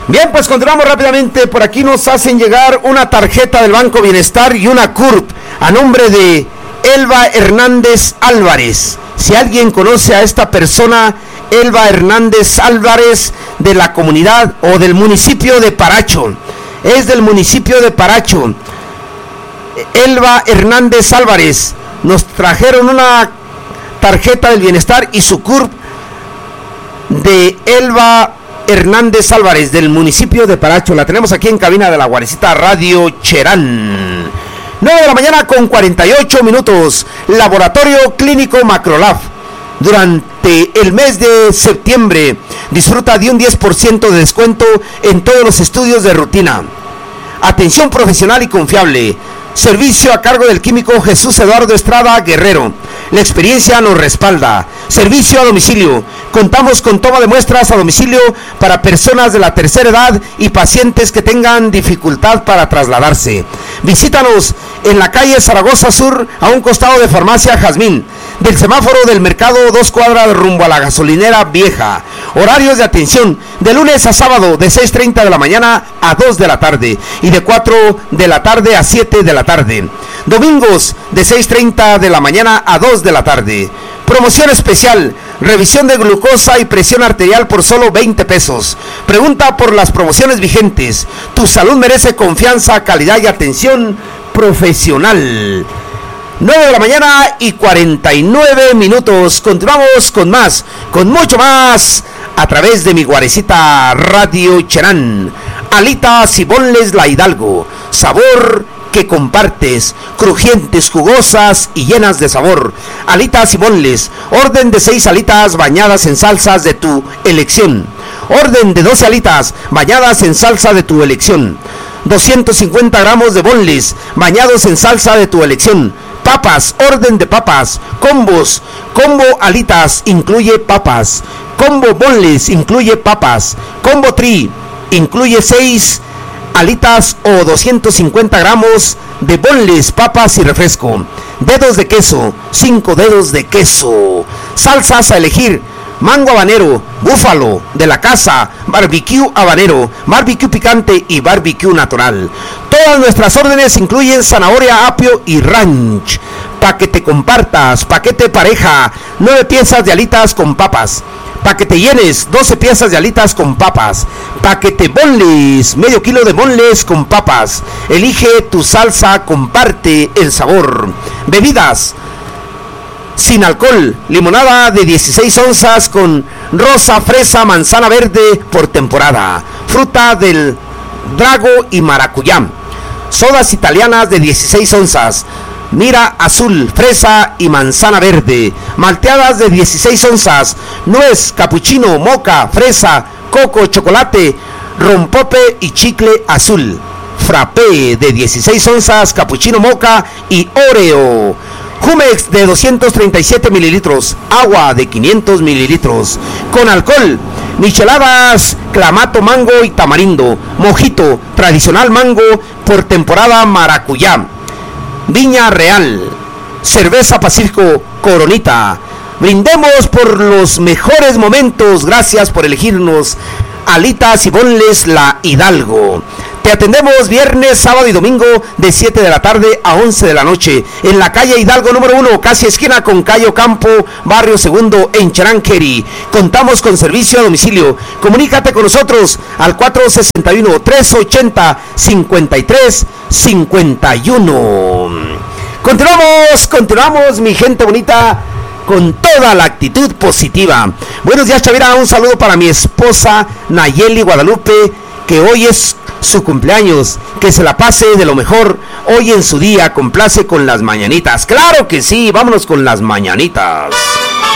Bien, pues continuamos rápidamente. Por aquí nos hacen llegar una tarjeta del Banco Bienestar y una CURP a nombre de Elba Hernández Álvarez. Si alguien conoce a esta persona, Elba Hernández Álvarez, de la comunidad o del municipio de Paracho. Es del municipio de Paracho. Elba Hernández Álvarez. Nos trajeron una tarjeta del bienestar y su CURP de Elba Hernández Álvarez, del municipio de Paracho. La tenemos aquí en cabina de la Guarecita Radio Cherán. 9 de la mañana con 48 minutos. Laboratorio Clínico Macrolab. Durante el mes de septiembre disfruta de un 10% de descuento en todos los estudios de rutina. Atención profesional y confiable. Servicio a cargo del químico Jesús Eduardo Estrada Guerrero. La experiencia nos respalda. Servicio a domicilio. Contamos con toma de muestras a domicilio para personas de la tercera edad y pacientes que tengan dificultad para trasladarse. Visítanos en la calle Zaragoza Sur, a un costado de Farmacia Jazmín, del semáforo del mercado, 2 cuadras rumbo a la gasolinera vieja. Horarios de atención de lunes a sábado de 6:30 de la mañana a 2 de la tarde y de 4 de la tarde a 7 de la tarde. Domingos de 6:30 de la mañana a 2 de la tarde. Promoción especial, revisión de glucosa y presión arterial por solo 20 pesos. Pregunta por las promociones vigentes. Tu salud merece confianza, calidad y atención profesional. 9 de la mañana y 49 minutos. Continuamos con más, con mucho más, a través de mi Guarecita Radio Cherán. Alitas y bonles La Hidalgo. Sabor que compartes, crujientes, jugosas y llenas de sabor. Alitas y bonles, orden de 6 alitas bañadas en salsas de tu elección. Orden de 12 alitas bañadas en salsa de tu elección. 250 gramos de bonles bañados en salsa de tu elección. Papas, orden de papas, combos, combo alitas incluye papas, combo bonles incluye papas, combo tri incluye 6 alitas o 250 gramos de bonles, papas y refresco. Dedos de queso, 5 dedos de queso. Salsas a elegir: mango habanero, búfalo, de la casa, barbecue habanero, barbecue picante y barbecue natural. Todas nuestras órdenes incluyen zanahoria, apio y ranch. Pa' que te compartas, paquete pareja, 9 piezas de alitas con papas. Pa' que te llenes, 12 piezas de alitas con papas. Paquete bonles, medio kilo de bonles con papas. Elige tu salsa, comparte el sabor. Bebidas sin alcohol: limonada de 16 onzas con rosa, fresa, manzana verde por temporada. Fruta del drago y maracuyá. Sodas italianas de 16 onzas. Mira azul, fresa y manzana verde. Malteadas de 16 onzas. Nuez, capuchino, moca, fresa, coco, chocolate, rompope y chicle azul. Frappé de 16 onzas, capuchino, moca y oreo. Jumex de 237 mililitros. Agua de 500 mililitros. Con alcohol: micheladas, clamato, mango y tamarindo. Mojito tradicional mango por temporada maracuyá. Viña Real. Cerveza Pacífico Coronita. Brindemos por los mejores momentos. Gracias por elegirnos. Alitas y bonles La Hidalgo. Te atendemos viernes, sábado y domingo de 7 de la tarde a 11 de la noche en la calle Hidalgo número 1, casi esquina con calle Ocampo, barrio Segundo, en Charanqueri. Contamos con servicio a domicilio. Comunícate con nosotros al 461-380-5351. Continuamos, mi gente bonita, con toda la actitud positiva. Buenos días, Chavira. Un saludo para mi esposa Nayeli Guadalupe, que hoy es su cumpleaños. Que se la pase de lo mejor hoy en su día. Complace con las mañanitas. Claro que sí, vámonos con las mañanitas.